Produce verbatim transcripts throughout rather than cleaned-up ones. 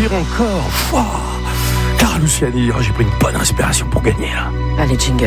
respire encore. Wow. Clara Luciani, oh, j'ai pris une bonne inspiration pour gagner là. Allez, jingle.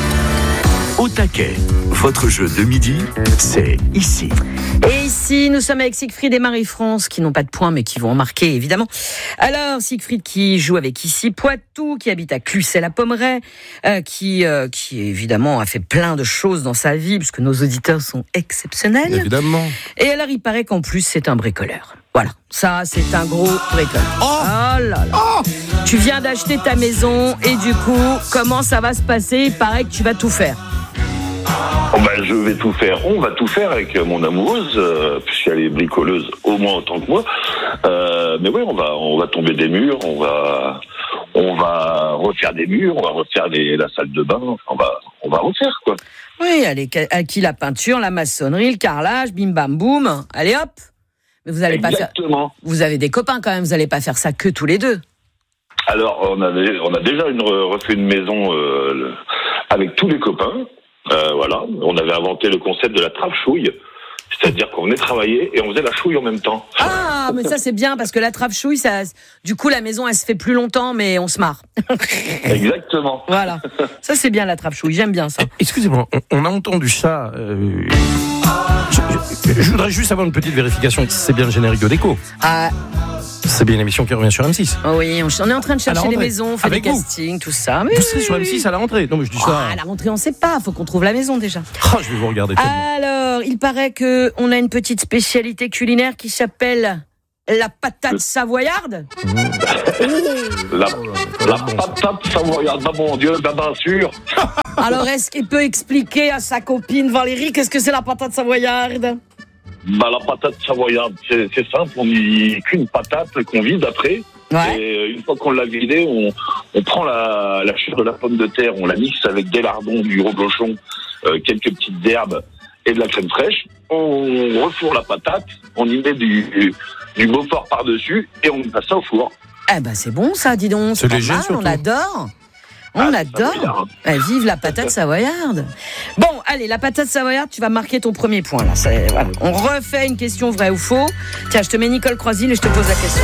Au taquet, votre jeu de midi, c'est ici. Et ici, nous sommes avec Siegfried et Marie-France, qui n'ont pas de points, mais qui vont en marquer, évidemment. Alors, Siegfried qui joue avec ici Poitou, qui habite à Clucet-la-Pommeraye, euh, qui, euh, qui, évidemment, a fait plein de choses dans sa vie, puisque nos auditeurs sont exceptionnels. Évidemment. Et alors, il paraît qu'en plus, c'est un bricoleur. Voilà, ça, c'est un gros bricoleur. Oh, oh là là. Oh Tu viens d'acheter ta maison, et du coup, comment ça va se passer ? Il paraît que tu vas tout faire. Oh ben, je vais tout faire. On va tout faire avec mon amoureuse, euh, puisqu'elle est bricoleuse au moins autant que moi. Euh, mais oui, on va, on va tomber des murs, on va, on va refaire des murs, on va refaire les, la salle de bain. On va, on va refaire quoi. Oui, allez, à qui la peinture, la maçonnerie, le carrelage, bim bam boum. Allez hop. Mais vous allez pas faire. Exactement. Vous avez des copains quand même. Vous allez pas faire ça que tous les deux. Alors, on a, on a déjà une, refait une maison euh, avec tous les copains. Euh, voilà, on avait inventé le concept de la trappe-chouille, c'est-à-dire qu'on venait travailler et on faisait la chouille en même temps. Ah, mais ça c'est bien parce que la trappe-chouille, ça, du coup la maison elle se fait plus longtemps, mais on se marre. Exactement. Voilà, ça c'est bien la trappe-chouille, j'aime bien ça. Excusez-moi, on, on a entendu ça. Euh... Je, je, je voudrais juste avoir une petite vérification. C'est bien le générique de déco. Ah. C'est bien une émission qui revient sur M six. Oh oui, on, on est en train de chercher les maisons, on fait des castings, tout ça. Mais vous serez sur M six à la rentrée. Non, mais je dis ça. Ah, à la rentrée, on sait pas. Faut qu'on trouve la maison déjà. Oh, je vais vous regarder tellement. Alors, il paraît que on a une petite spécialité culinaire qui s'appelle la patate savoyarde. Mmh. La, la patate savoyarde, bah mon Dieu, bah bien sûr. Alors, est-ce qu'il peut expliquer à sa copine Valérie qu'est-ce que c'est la patate savoyarde ? Bah, la patate savoyarde, c'est, c'est simple, on n'y qu'une patate qu'on vide après. Ouais. Et une fois qu'on l'a vidée, on, on prend la, la chair de la pomme de terre, on la mixe avec des lardons, du reblochon, euh, quelques petites herbes et de la crème fraîche. On refourre la patate, on y met du, du, du Beaufort par-dessus et on passe ça au four. Eh ben c'est bon ça, dis donc. C'est pas léger mal, surtout. on adore. On Ah, adore. Eh, vive la patate savoyarde. Bon, allez, la patate savoyarde, tu vas marquer ton premier point là. C'est, voilà. On refait une question vraie ou faux. Tiens, je te mets Nicole Croisille et je te pose la question.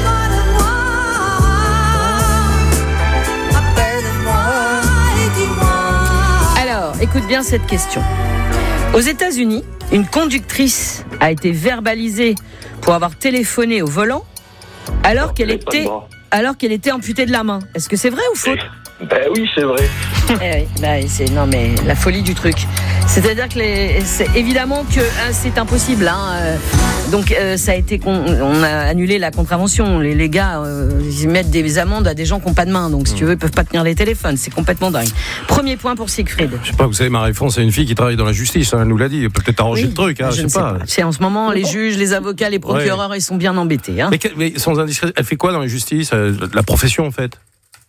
Alors, écoute bien cette question. Aux États-Unis, une conductrice a été verbalisée pour avoir téléphoné au volant alors qu'elle était, alors qu'elle était amputée de la main. Est-ce que c'est vrai ou faux ? Ben oui, c'est vrai. Eh oui, bah, c'est, non mais la folie du truc. C'est-à-dire que les, c'est évidemment que hein, c'est impossible. Hein, euh, donc euh, ça a été, con, on a annulé la contravention. Les, les gars, euh, ils mettent des amendes à des gens qui n'ont pas de main. Donc si tu veux, ils peuvent pas tenir les téléphones. C'est complètement dingue. Premier point pour Siegfried. Je sais pas, vous savez, Marie-France, c'est une fille qui travaille dans la justice. Hein, elle nous l'a dit. Elle peut peut-être arranger Oui, le truc. Hein, je je ne sais sais pas. pas. C'est en ce moment les juges, les avocats, les procureurs, ouais. Ils sont bien embêtés. Hein. Mais, mais sans indiscrétion, elle fait quoi dans la justice ? La profession en fait ?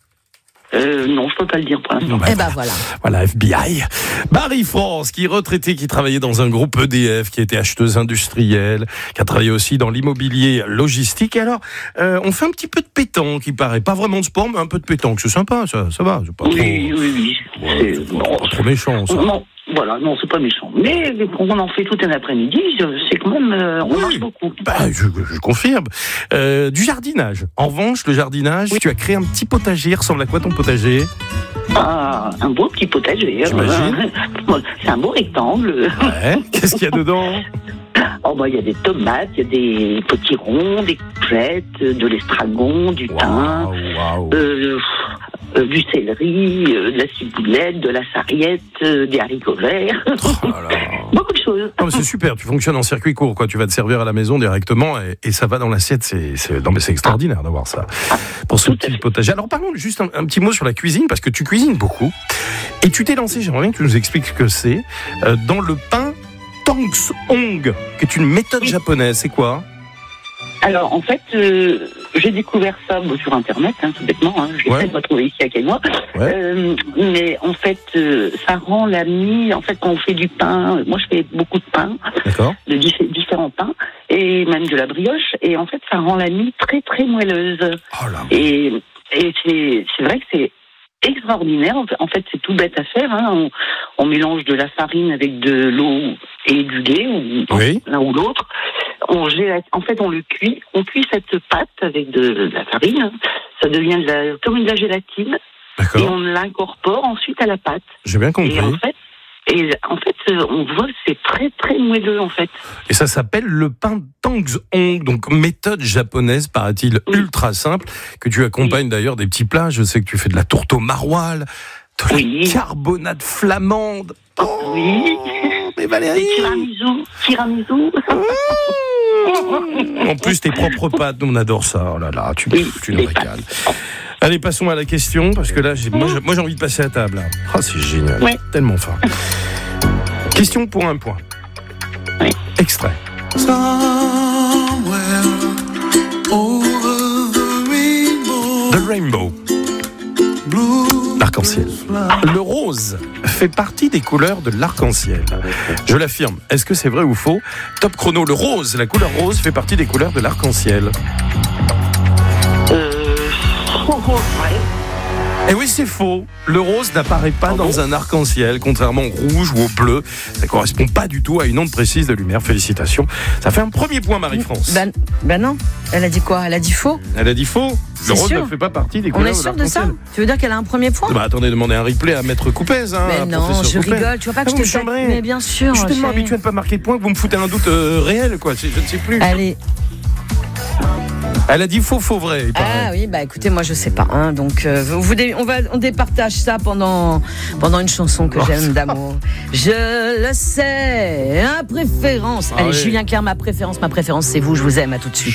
Euh, non, je peux pas le dire pour l'instant. Bah, eh ben voilà. Voilà, F B I. Marie-France, qui est retraitée, qui travaillait dans un groupe E D F, qui était acheteuse industrielle, qui a travaillé aussi dans l'immobilier logistique. Et alors, euh, on fait un petit peu de pétanque, il paraît. Pas vraiment de sport, mais un peu de pétanque. C'est sympa, ça, ça va. C'est pas oui, trop... oui, oui. Ouais, c'est, c'est non, pas trop méchant, ça. Non, voilà, non, c'est pas méchant. Mais on en fait tout un après-midi, c'est quand même, euh, on oui. marche beaucoup. Bah, je, je confirme. Euh, du jardinage. En revanche, le jardinage, oui. Tu as créé un petit potager. Il ressemble à quoi ton potager ? Ah, un beau petit potager. J'imagine. C'est un beau rectangle. Ouais. Qu'est-ce qu'il y a dedans ? Oh bah il y a des tomates, il y a des potirons, des courgettes, de l'estragon, du wow, thym, wow. Euh, euh, du céleri, euh, de la ciboulette, de la sarriette, euh, des haricots verts. Oh là là. Beaucoup de choses. Non, mais c'est super, tu fonctionnes en circuit court, quoi. Tu vas te servir à la maison directement et, et ça va dans l'assiette. C'est, c'est, non, mais c'est extraordinaire d'avoir ça. Pour ce petit potager. Alors parlons juste un, un petit mot sur la cuisine, parce que tu cuisines beaucoup. Et tu t'es lancé, j'aimerais bien que tu nous expliques ce que c'est, euh, dans le pain Tangsong, qui est une méthode japonaise. C'est quoi ? Alors, en fait, euh, j'ai découvert ça bon, sur Internet, hein, tout bêtement. Hein, je l'ai ouais. fait retrouver ici à Quénois. Ouais. Euh, mais en fait, euh, ça rend la mie. En fait, quand on fait du pain, moi, je fais beaucoup de pain, D'accord. de dif- différents pains, et même de la brioche. Et en fait, ça rend la mie très, très moelleuse. Oh là. Et, et c'est, c'est vrai que c'est extraordinaire. En fait, c'est tout bête à faire. Hein. On, on mélange de la farine avec de l'eau et du lait, ou oui. l'un ou l'autre. On gélate, en fait, on le cuit. On cuit cette pâte avec de, de la farine. Ça devient de la, comme de la gélatine. D'accord. Et on l'incorpore ensuite à la pâte. J'ai bien compris. Et en fait, et en fait, on voit que c'est très très moelleux en fait. Et ça s'appelle le pain Tangzhong, donc méthode japonaise, paraît-il, oui. ultra simple, que tu accompagnes oui. d'ailleurs des petits plats. Je sais que tu fais de la tourte au maroilles, de oui. la carbonade flamande. Oh, oui. Mais Valérie. Tiramisu, tiramisu. Mmh. En plus, tes propres pâtes, on adore ça. Oh là là, tu, oui, tu nous régales. Allez, passons à la question, parce que là, j'ai, moi, j'ai, moi, j'ai envie de passer à table. Ah, oh, c'est génial. Oui. Tellement fin. Question pour un point. Oui. Extrait. The Rainbow. L'arc-en-ciel. Le rose fait partie des couleurs de l'arc-en-ciel. Je l'affirme. Est-ce que c'est vrai ou faux? Top chrono. Le rose, la couleur rose fait partie des couleurs de l'arc-en-ciel. Euh... Oh, oh, ouais. Et oui, c'est faux. Le rose n'apparaît pas oh dans bon un arc-en-ciel, contrairement au rouge ou au bleu. Ça ne correspond pas du tout à une onde précise de lumière. Félicitations. Ça fait un premier point, Marie-France. Ben, ben non. Elle a dit quoi? Elle a dit faux. Elle a dit faux. Le c'est rose sûr. ne fait pas partie des On couleurs est sûr de de ça? Tu veux dire qu'elle a un premier point? Bah attendez, demandez un replay à Maître Coupez. Hein, Mais non, je Coupez. rigole. Tu vois pas que ah, je te chambrez. Mais bien sûr. Je suis tellement habitué à ne pas marquer de points que vous me foutez un doute euh, réel, quoi. Je ne sais plus. Allez. Elle a dit faux, faux, vrai. Ah oui, bah écoutez, moi je sais pas. Hein, donc euh, vous dé- on va, on départage ça pendant pendant une chanson que oh, j'aime d'amour. Je le sais, à préférence. Ah, Allez, oui. Julien Clerc, ma préférence, ma préférence, c'est vous. Je vous aime. À tout de suite.